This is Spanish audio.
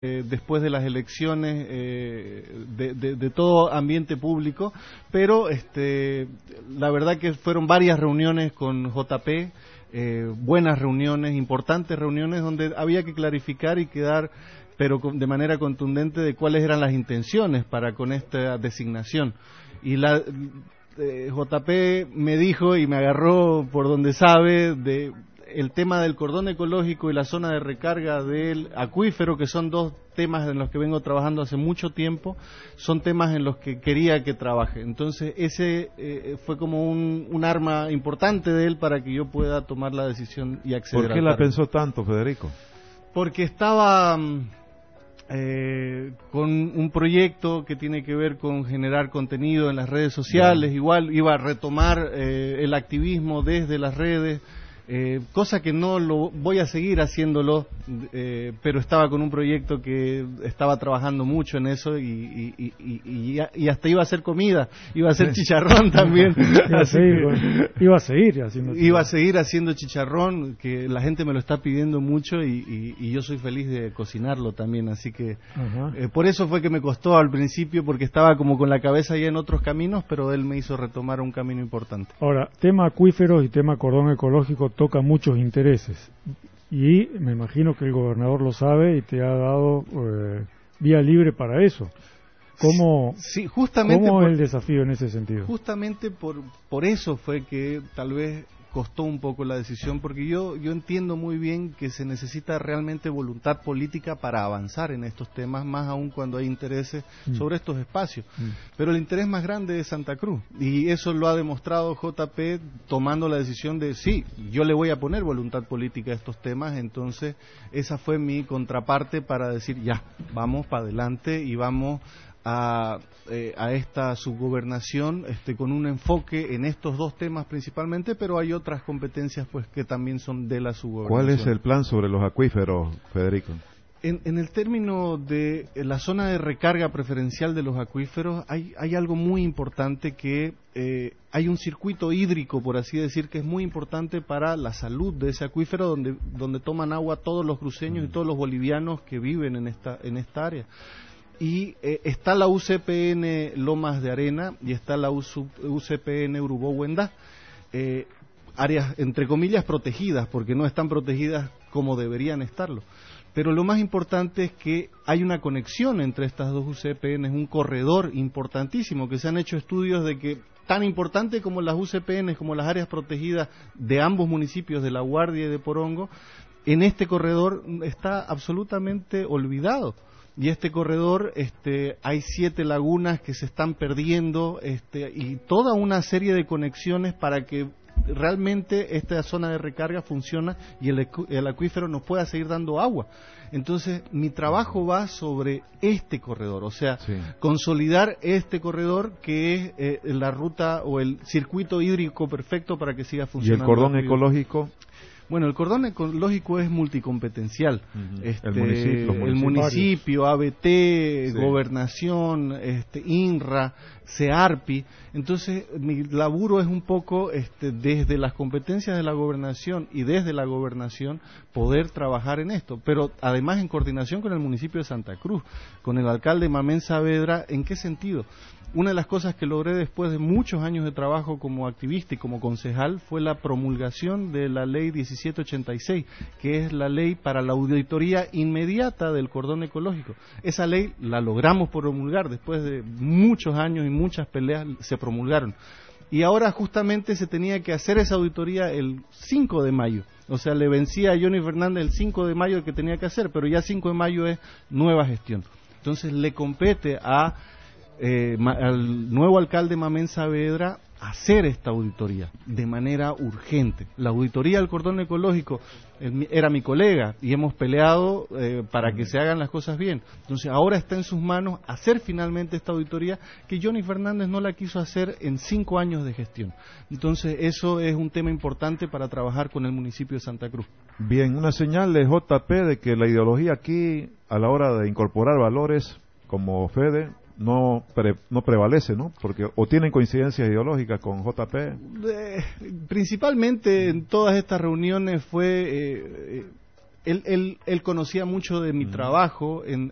después de las elecciones de todo ambiente público, pero la verdad que fueron varias reuniones con JP, buenas reuniones, importantes reuniones donde había que clarificar y quedar pero de manera contundente de cuáles eran las intenciones para con esta designación. Y JP me dijo y me agarró por donde sabe de el tema del cordón ecológico y la zona de recarga del acuífero, que son dos temas en los que vengo trabajando hace mucho tiempo, son temas en los que quería que trabaje. Entonces ese fue como un arma importante de él para que yo pueda tomar la decisión y acceder. ¿Por qué la pensó tanto, Federico? Porque estaba con un proyecto que tiene que ver con generar contenido en las redes sociales, igual iba a retomar el activismo desde las redes, cosa que no lo voy a seguir haciéndolo, pero estaba con un proyecto que estaba trabajando mucho en eso y hasta iba a hacer comida, iba a hacer chicharrón también. Iba a seguir haciendo chicharrón, que la gente me lo está pidiendo mucho y yo soy feliz de cocinarlo también, así que por eso fue que me costó al principio, porque estaba como con la cabeza ya en otros caminos, pero él me hizo retomar un camino importante. Ahora, tema acuíferos y tema cordón ecológico toca muchos intereses y me imagino que el gobernador lo sabe y te ha dado vía libre para eso. ¿Cómo es el desafío en ese sentido? Justamente por eso fue que tal vez costó un poco la decisión, porque yo entiendo muy bien que se necesita realmente voluntad política para avanzar en estos temas, más aún cuando hay intereses sobre estos espacios. Pero el interés más grande es Santa Cruz, y eso lo ha demostrado JP tomando la decisión de, sí, yo le voy a poner voluntad política a estos temas. Entonces esa fue mi contraparte para decir, ya, vamos para adelante y vamos a esta subgobernación con un enfoque en estos dos temas principalmente, pero hay otras competencias pues que también son de la subgobernación. ¿Cuál es el plan sobre los acuíferos, Federico? En el término de la zona de recarga preferencial de los acuíferos hay algo muy importante, que hay un circuito hídrico, por así decir, que es muy importante para la salud de ese acuífero donde toman agua todos los cruceños y todos los bolivianos que viven en esta área. Y está la UCPN Lomas de Arena y está la UCPN Urubó-Huendá, áreas entre comillas protegidas, porque no están protegidas como deberían estarlo. Pero lo más importante es que hay una conexión entre estas dos UCPN, es un corredor importantísimo, que se han hecho estudios de que tan importante como las UCPN, como las áreas protegidas de ambos municipios, de La Guardia y de Porongo, en este corredor está absolutamente olvidado. Y este corredor, hay 7 lagunas que se están perdiendo, y toda una serie de conexiones para que realmente esta zona de recarga funcione y el acuífero nos pueda seguir dando agua. Entonces, mi trabajo va sobre este corredor, o sea, consolidar este corredor que es la ruta o el circuito hídrico perfecto para que siga funcionando. ¿Y el cordón ecológico? Bueno, el cordón ecológico es multicompetencial. El municipio, ABT, Gobernación, INRA, CEARPI. Entonces, mi laburo es un poco desde las competencias de la gobernación y desde la gobernación poder trabajar en esto, pero además en coordinación con el municipio de Santa Cruz, con el alcalde Mamén Saavedra. ¿En qué sentido? Una de las cosas que logré después de muchos años de trabajo como activista y como concejal fue la promulgación de la ley 1786, que es la ley para la auditoría inmediata del cordón ecológico. Esa ley la logramos promulgar después de muchos años y muchas peleas, se promulgaron. Y ahora justamente se tenía que hacer esa auditoría el 5 de mayo. O sea, le vencía a Johnny Fernández el 5 de mayo el que tenía que hacer, pero ya 5 de mayo es nueva gestión. Entonces le compete al nuevo alcalde Mamén Saavedra hacer esta auditoría de manera urgente. La auditoría del cordón ecológico era mi colega y hemos peleado para que se hagan las cosas bien. Entonces ahora está en sus manos hacer finalmente esta auditoría que Johnny Fernández no la quiso hacer en 5 años de gestión. Entonces eso es un tema importante para trabajar con el municipio de Santa Cruz. Bien, una señal de JP de que la ideología aquí a la hora de incorporar valores como Fede no prevalece, ¿no? Porque o tienen coincidencias ideológicas con JP. Principalmente en todas estas reuniones fue él conocía mucho de mi trabajo en